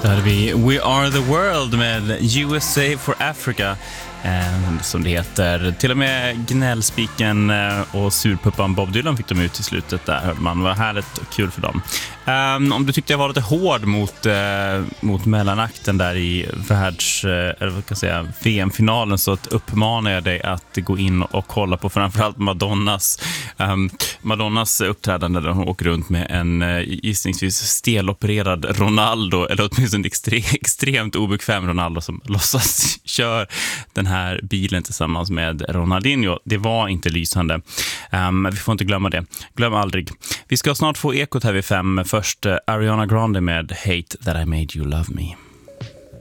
Där hade vi We Are The World med USA for Africa, som det heter. Till och med gnällspiken och surpuppan Bob Dylan fick de ut i slutet där, hörde man. Var härligt och kul för dem. Om du tyckte jag var lite hård mot mellanakten där i eller vad kan jag säga, VM-finalen, så att uppmanar jag dig att gå in och kolla på framförallt Madonnas uppträdande där hon åker runt med en gissningsvis stelopererad Ronaldo, eller åtminstone extremt obekväm Ronaldo som låtsas kör den här bilen tillsammans med Ronaldinho. Det var inte lysande. Vi får inte glömma det. Glöm aldrig. Vi ska snart få ekot här vid 5. Först Ariana Grande med Hate That I Made You Love Me.